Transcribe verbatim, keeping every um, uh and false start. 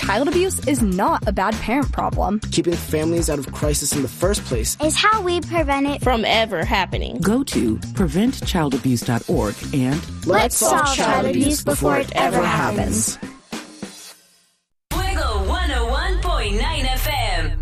child abuse is not a bad parent problem. Keeping families out of crisis in the first place is how we prevent it from ever happening. Go to prevent child abuse dot org and let's solve child abuse before it ever happens.